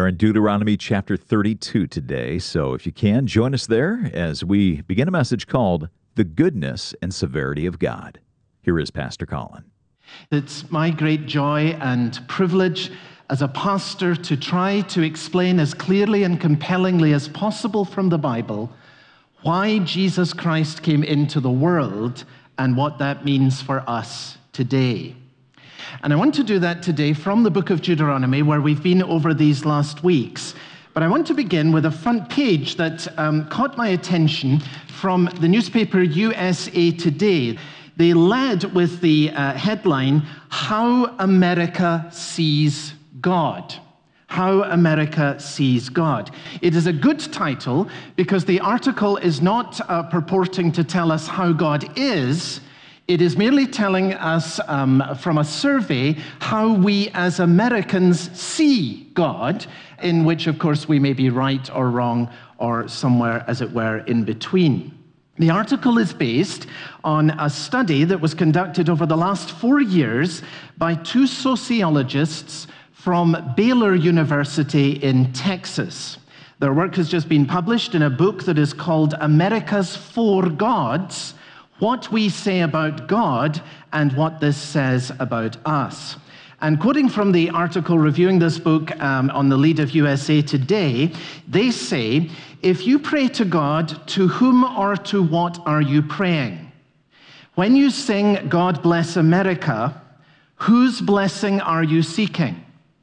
are in Deuteronomy chapter 32 today, so if you can, join us there as we begin a message called The Goodness and Severity of God. Here is Pastor Colin. It's my great joy and privilege as a pastor to try to explain as clearly and compellingly as possible from the Bible why Jesus Christ came into the world and what that means for us today. And I want to do that today from the book of Deuteronomy, where we've been over these last weeks. But I want to begin with a front page that caught my attention from the newspaper USA Today. They led with the headline, How America Sees God. How America Sees God. It is a good title because the article is not purporting to tell us how God is. It is merely telling us from a survey how we as Americans see God, in which, of course, we may be right or wrong or somewhere, as it were, in between. The article is based on a study that was conducted over the last 4 years by two sociologists from Baylor University in Texas. Their work has just been published in a book that is called America's Four Gods: What We Say About God and What This Says About Us. And quoting from the article reviewing this book on the lead of USA Today, they say, if you pray to God, to whom or to what are you praying? When you sing, God Bless America, whose blessing are you seeking?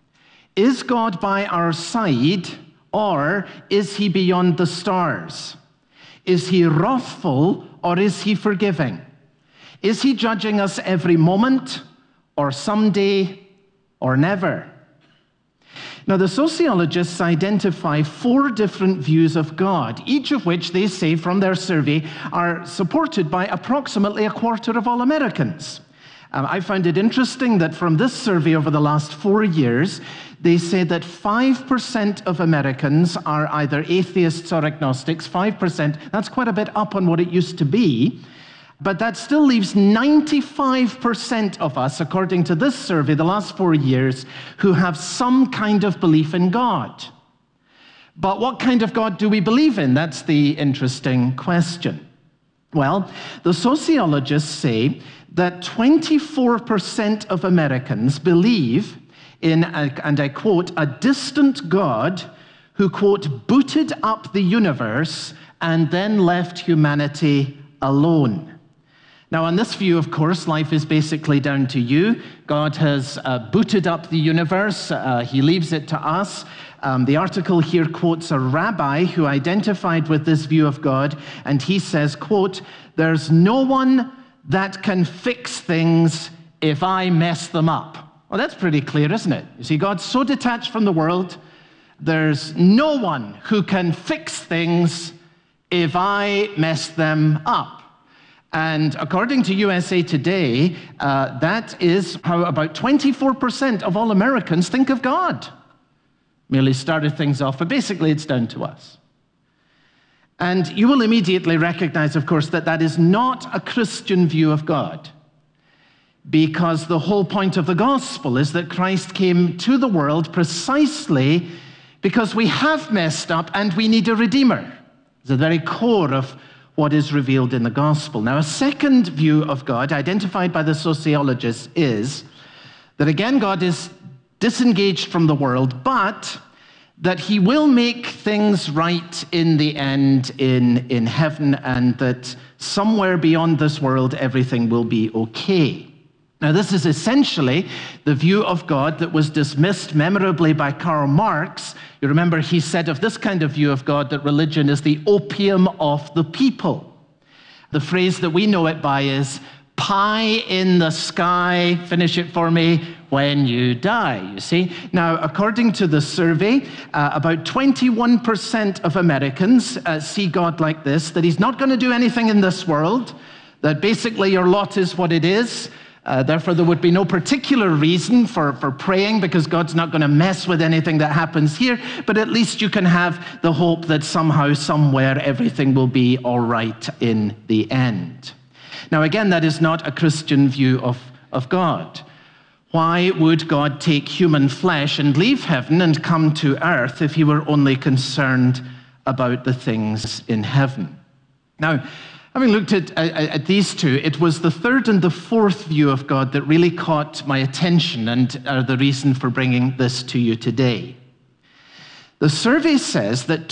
Is God by our side, or is he beyond the stars? Is he wrathful, or is he forgiving? Is he judging us every moment, or someday, or never? Now, the sociologists identify 4 different views of God, each of which they say from their survey are supported by approximately a quarter of all Americans. I found it interesting that from this survey over the last 4 years, they say that 5% of Americans are either atheists or agnostics. 5%, that's quite a bit up on what it used to be. But that still leaves 95% of us, according to this survey, the last 4 years, who have some kind of belief in God. But what kind of God do we believe in? That's the interesting question. Well, the sociologists say that 24% of Americans believe in, and I quote, a distant God who, quote, booted up the universe and then left humanity alone. Now, on this view, of course, life is basically down to you. God has booted up the universe. He leaves it to us. The article here quotes a rabbi who identified with this view of God, and he says, quote, there's no one that can fix things if I mess them up. Well, that's pretty clear, isn't it? You see, God's so detached from the world, there's no one who can fix things if I mess them up. And according to USA Today, that is how about 24% of all Americans think of God. Merely started things off, but basically it's down to us. And you will immediately recognize, of course, that that is not a Christian view of God, because the whole point of the gospel is that Christ came to the world precisely because we have messed up and we need a redeemer. It's the very core of what is revealed in the gospel. Now, a second view of God, identified by the sociologists, is that, again, God is disengaged from the world, but that he will make things right in the end in heaven, and that somewhere beyond this world, everything will be okay. Now, this is essentially the view of God that was dismissed memorably by Karl Marx. You remember he said of this kind of view of God that religion is the opium of the people. The phrase that we know it by is, pie in the sky, finish it for me, when you die, you see. Now, according to the survey, about 21% of Americans see God like this, that he's not going to do anything in this world, that basically your lot is what it is. Therefore, there would be no particular reason for praying, because God's not going to mess with anything that happens here, but at least you can have the hope that somehow, somewhere, everything will be all right in the end. Now, again, that is not a Christian view of God. Why would God take human flesh and leave heaven and come to earth if he were only concerned about the things in heaven? Now, having looked at these two, it was the third and the fourth view of God that really caught my attention and are the reason for bringing this to you today. The survey says that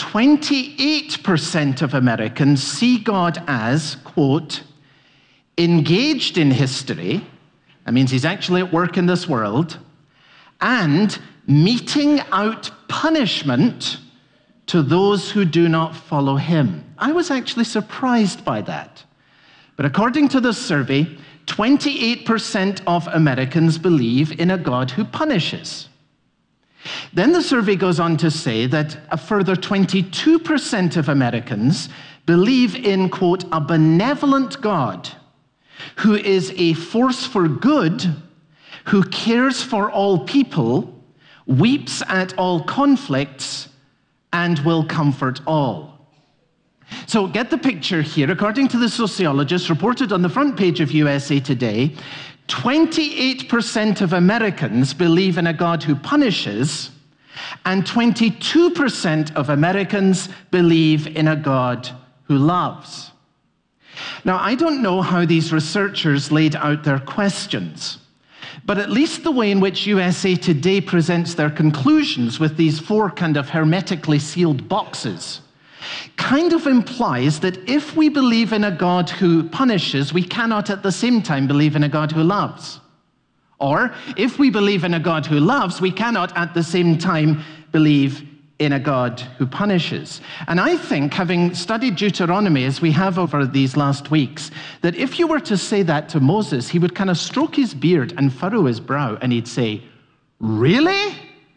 28% of Americans see God as, quote, engaged in history, that means he's actually at work in this world, and meting out punishment to those who do not follow him. I was actually surprised by that. But according to this survey, 28% of Americans believe in a God who punishes. Then the survey goes on to say that a further 22% of Americans believe in, quote, a benevolent God who is a force for good, who cares for all people, weeps at all conflicts, and will comfort all. So get the picture here. According to the sociologist reported on the front page of USA Today, 28% of Americans believe in a God who punishes, and 22% of Americans believe in a God who loves. Now, I don't know how these researchers laid out their questions, but at least the way in which USA Today presents their conclusions with these four kind of hermetically sealed boxes kind of implies that if we believe in a God who punishes, we cannot at the same time believe in a God who loves. Or if we believe in a God who loves, we cannot at the same time believe in a God who punishes. And I think, having studied Deuteronomy as we have over these last weeks, that if you were to say that to Moses, he would kind of stroke his beard and furrow his brow, and he'd say, really?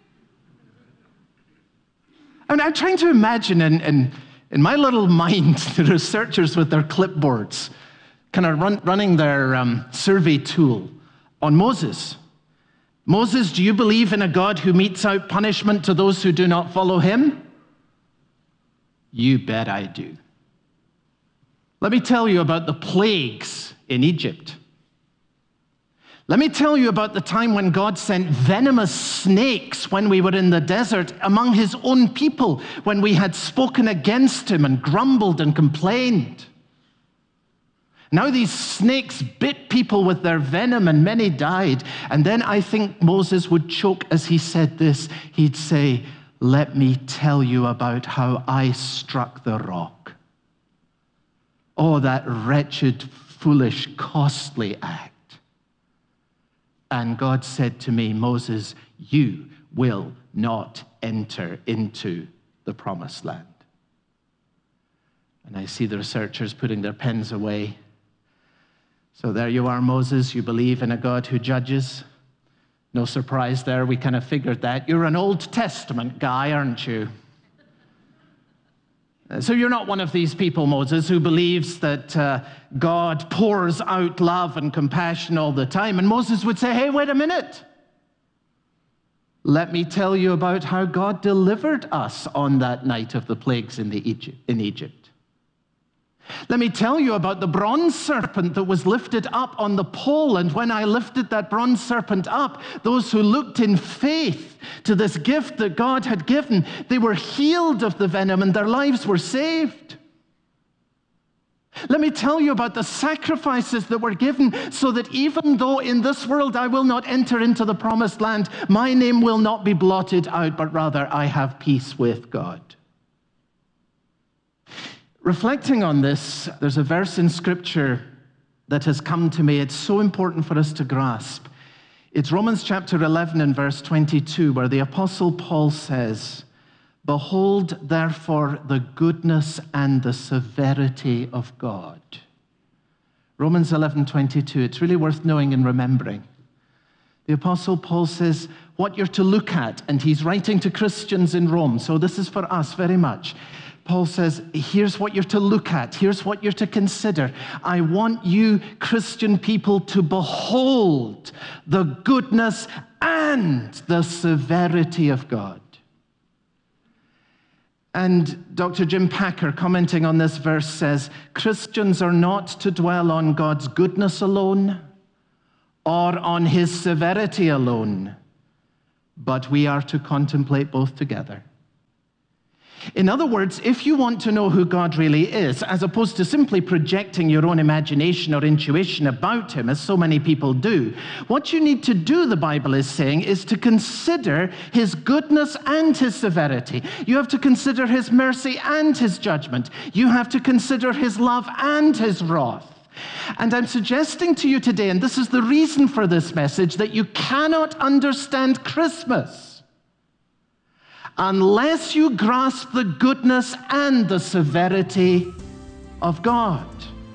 And I'm trying to imagine in my little mind the researchers with their clipboards kind of running their survey tool on Moses. Moses, do you believe in a God who metes out punishment to those who do not follow him? You bet I do. Let me tell you about the plagues in Egypt. Let me tell you about the time when God sent venomous snakes when we were in the desert among his own people, when we had spoken against him and grumbled and complained. Now these snakes bit people with their venom and many died. And then I think Moses would choke as he said this. He'd say, let me tell you about how I struck the rock. Oh, that wretched, foolish, costly act. And God said to me, Moses, you will not enter into the promised land. And I see the researchers putting their pens away. So there you are, Moses. You believe in a God who judges. No surprise there. We kind of figured that. You're an Old Testament guy, aren't you? So you're not one of these people, Moses, who believes that God pours out love and compassion all the time. And Moses would say, hey, wait a minute. Let me tell you about how God delivered us on that night of the plagues in Egypt. Let me tell you about the bronze serpent that was lifted up on the pole. And when I lifted that bronze serpent up, those who looked in faith to this gift that God had given, they were healed of the venom and their lives were saved. Let me tell you about the sacrifices that were given so that even though in this world I will not enter into the promised land, my name will not be blotted out, but rather I have peace with God. Reflecting on this, there's a verse in Scripture that has come to me. It's so important for us to grasp. It's Romans chapter 11 and verse 22, where the Apostle Paul says, behold, therefore, the goodness and the severity of God. Romans 11:22. It's really worth knowing and remembering. The Apostle Paul says what you're to look at, and he's writing to Christians in Rome, so this is for us very much. Paul says, here's what you're to look at. Here's what you're to consider. I want you, Christian people, to behold the goodness and the severity of God. And Dr. Jim Packer, commenting on this verse, says, Christians are not to dwell on God's goodness alone or on his severity alone, but we are to contemplate both together. In other words, if you want to know who God really is, as opposed to simply projecting your own imagination or intuition about him, as so many people do, what you need to do, the Bible is saying, is to consider his goodness and his severity. You have to consider his mercy and his judgment. You have to consider his love and his wrath. And I'm suggesting to you today, and this is the reason for this message, that you cannot understand Christmas unless you grasp the goodness and the severity of God.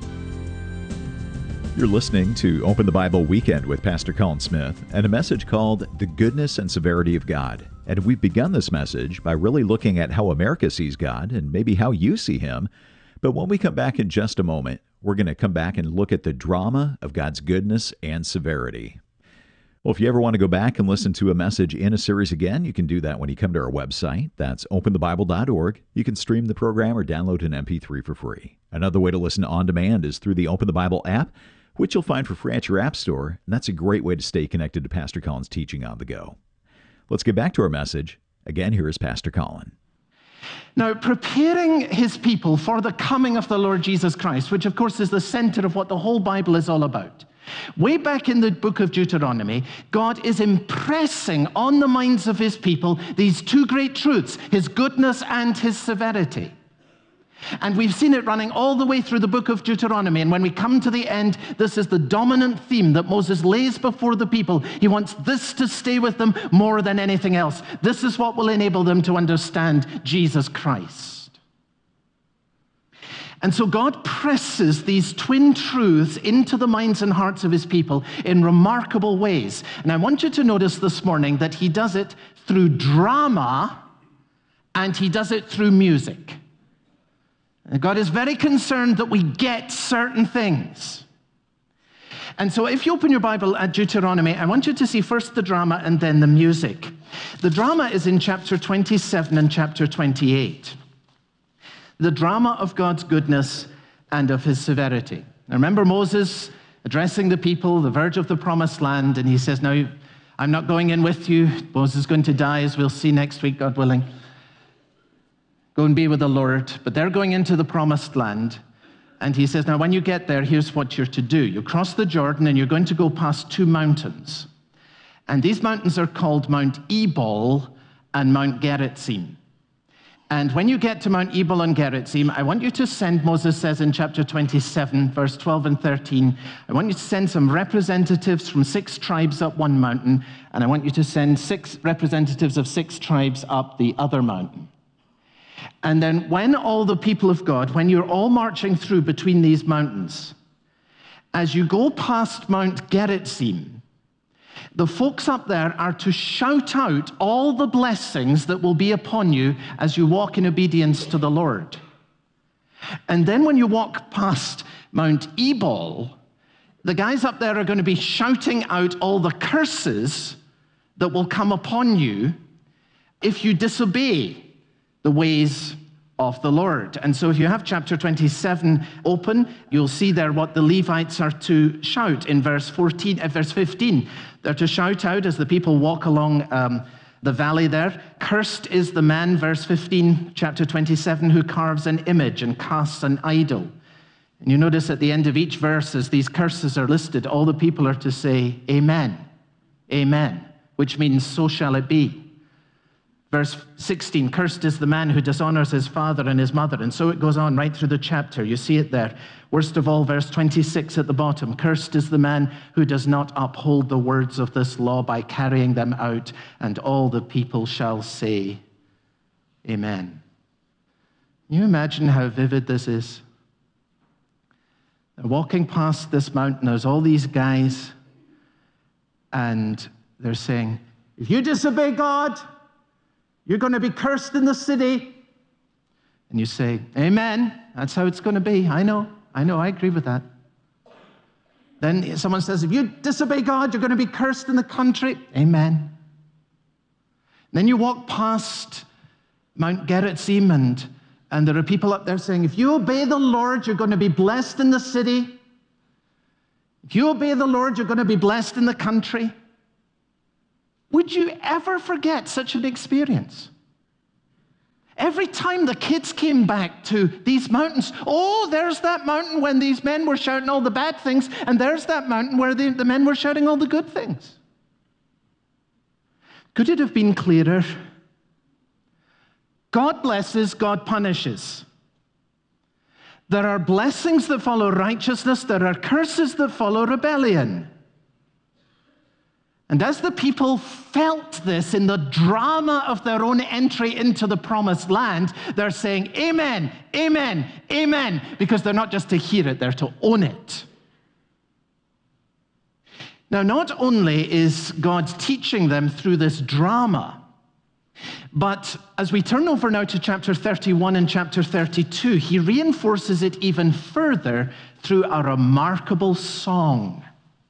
You're listening to Open the Bible Weekend with Pastor Colin Smith and a message called The Goodness and Severity of God. And we've begun this message by really looking at how America sees God and maybe how you see him. But when we come back in just a moment, we're going to come back and look at the drama of God's goodness and severity. Well, if you ever want to go back and listen to a message in a series again, you can do that when you come to our website. That's openthebible.org. You can stream the program or download an MP3 for free. Another way to listen on demand is through the Open the Bible app, which you'll find for free at your app store. And that's a great way to stay connected to Pastor Colin's teaching on the go. Let's get back to our message. Again, here is Pastor Colin. Now, preparing his people for the coming of the Lord Jesus Christ, which of course is the center of what the whole Bible is all about. Way back in the book of Deuteronomy, God is impressing on the minds of his people these two great truths, his goodness and his severity. And we've seen it running all the way through the book of Deuteronomy. And when we come to the end, this is the dominant theme that Moses lays before the people. He wants this to stay with them more than anything else. This is what will enable them to understand Jesus Christ. And so God presses these twin truths into the minds and hearts of his people in remarkable ways. And I want you to notice this morning that he does it through drama and he does it through music. And God is very concerned that we get certain things. And so if you open your Bible at Deuteronomy, I want you to see first the drama and then the music. The drama is in chapter 27 and chapter 28. The drama of God's goodness and of his severity. Now remember Moses addressing the people, the verge of the promised land, and he says, now, I'm not going in with you. Moses is going to die, as we'll see next week, God willing. Go and be with the Lord. But they're going into the promised land. And he says, now, when you get there, here's what you're to do. You cross the Jordan, and you're going to go past two mountains. And these mountains are called Mount Ebal and Mount Gerizim. And when you get to Mount Ebal and Gerizim, I want you to send, Moses says in chapter 27, verse 12 and 13, I want you to send some representatives from 6 tribes up one mountain, and I want you to send 6 representatives of 6 tribes up the other mountain. And then when all the people of God, when you're all marching through between these mountains, as you go past Mount Gerizim, the folks up there are to shout out all the blessings that will be upon you as you walk in obedience to the Lord. And then when you walk past Mount Ebal, the guys up there are going to be shouting out all the curses that will come upon you if you disobey the ways of the Lord. And so if you have chapter 27 open, you'll see there what the Levites are to shout in verse 15. They're to shout out as the people walk along the valley there. Cursed is the man, verse 15, chapter 27, who carves an image and casts an idol. And you notice at the end of each verse, as these curses are listed, all the people are to say, Amen, Amen, which means so shall it be. Verse 16, cursed is the man who dishonors his father and his mother. And so it goes on right through the chapter. You see it there. Worst of all, verse 26 at the bottom, cursed is the man who does not uphold the words of this law by carrying them out. And all the people shall say, Amen. Can you imagine how vivid this is? They're walking past this mountain. There's all these guys. And they're saying, if you disobey God, you're going to be cursed in the city. And you say, Amen. That's how it's going to be. I know, I agree with that. Then someone says, if you disobey God, you're going to be cursed in the country. Amen. Then you walk past Mount Gerizim, and there are people up there saying, if you obey the Lord, you're going to be blessed in the city. If you obey the Lord, you're going to be blessed in the country. Would you ever forget such an experience? Every time the kids came back to these mountains, oh, there's that mountain when these men were shouting all the bad things, and there's that mountain where the men were shouting all the good things. Could it have been clearer? God blesses, God punishes. There are blessings that follow righteousness, there are curses that follow rebellion. And as the people felt this in the drama of their own entry into the promised land, they're saying, amen, amen, amen, because they're not just to hear it, they're to own it. Now, not only is God teaching them through this drama, but as we turn over now to chapter 31 and chapter 32, he reinforces it even further through a remarkable song.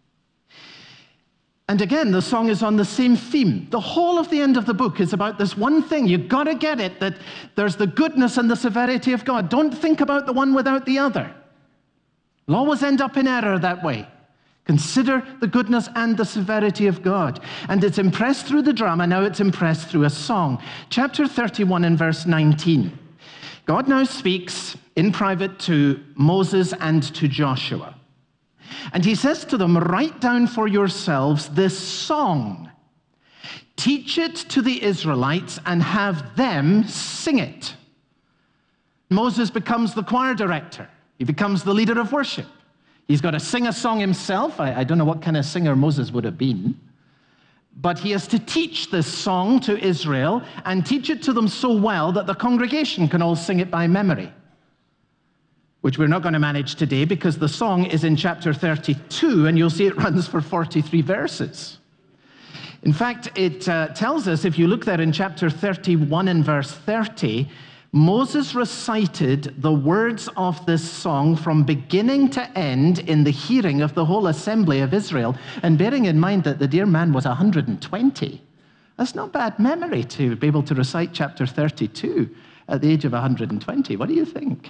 And again, the song is on the same theme. The whole of the end of the book is about this one thing. You've got to get it, that there's the goodness and the severity of God. Don't think about the one without the other. You'll always end up in error that way. Consider the goodness and the severity of God. And it's impressed through the drama, now it's impressed through a song. Chapter 31 and verse 19. God now speaks in private to Moses and to Joshua. And he says to them, write down for yourselves this song. Teach it to the Israelites and have them sing it. Moses becomes the choir director. He becomes the leader of worship. He's got to sing a song himself. I don't know what kind of singer Moses would have been. But he has to teach this song to Israel and teach it to them so well that the congregation can all sing it by memory, which we're not going to manage today because the song is in chapter 32, and you'll see it runs for 43 verses. In fact, it tells us, if you look there in chapter 31 and verse 30, Moses recited the words of this song from beginning to end in the hearing of the whole assembly of Israel, and bearing in mind that the dear man was 120. That's not bad memory to be able to recite chapter 32 at the age of 120. What do you think?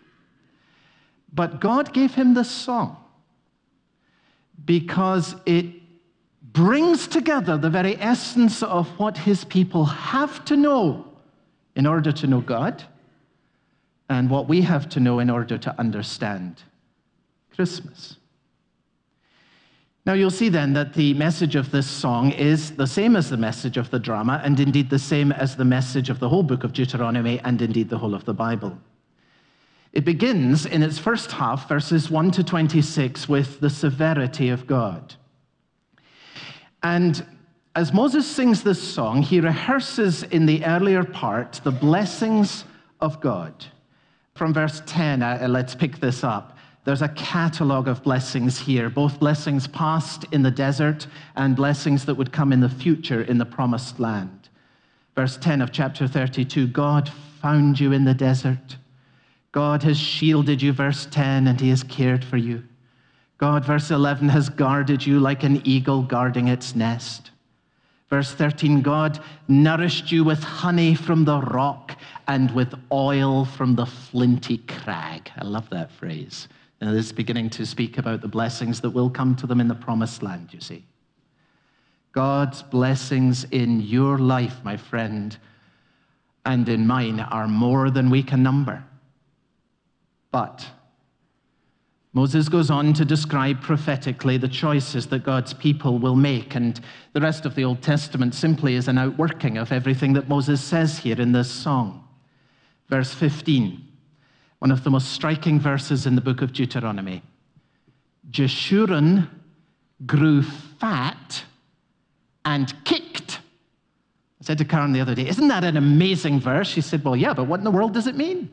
But God gave him this song because it brings together the very essence of what his people have to know in order to know God, and what we have to know in order to understand Christmas. Now you'll see then that the message of this song is the same as the message of the drama, and indeed the same as the message of the whole book of Deuteronomy, and indeed the whole of the Bible. It begins in its first half, verses 1 to 26, with the severity of God. And as Moses sings this song, he rehearses in the earlier part the blessings of God. From verse 10, let's pick this up. There's a catalog of blessings here, both blessings past in the desert and blessings that would come in the future in the promised land. Verse 10 of chapter 32, God found you in the desert. God has shielded you, verse 10, and he has cared for you. God, verse 11, has guarded you like an eagle guarding its nest. Verse 13, God nourished you with honey from the rock and with oil from the flinty crag. I love that phrase. And it's beginning to speak about the blessings that will come to them in the promised land, you see. God's blessings in your life, my friend, and in mine are more than we can number. But Moses goes on to describe prophetically the choices that God's people will make, and the rest of the Old Testament simply is an outworking of everything that Moses says here in this song. Verse 15, one of the most striking verses in the book of Deuteronomy. Jeshurun grew fat and kicked. I said to Karen the other day, isn't that an amazing verse? She said, well, yeah, but what in the world does it mean?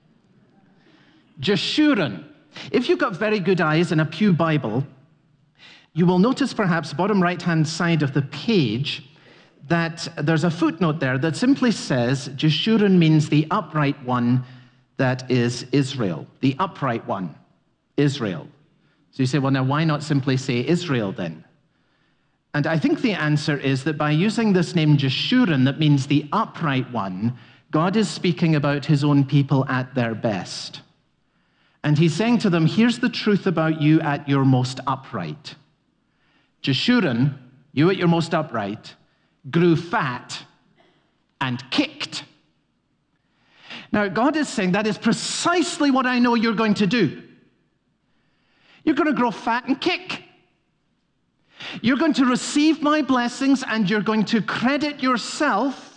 Jeshurun. If you've got very good eyes in a Pew Bible, you will notice perhaps bottom right-hand side of the page that there's a footnote there that simply says Jeshurun means the upright one, that is Israel. The upright one, Israel. So you say, well, now why not simply say Israel then? And I think the answer is that by using this name Jeshurun, that means the upright one, God is speaking about his own people at their best. And he's saying to them, here's the truth about you at your most upright. Jeshurun, you at your most upright, grew fat and kicked. Now, God is saying that is precisely what I know you're going to do. You're going to grow fat and kick. You're going to receive my blessings and you're going to credit yourself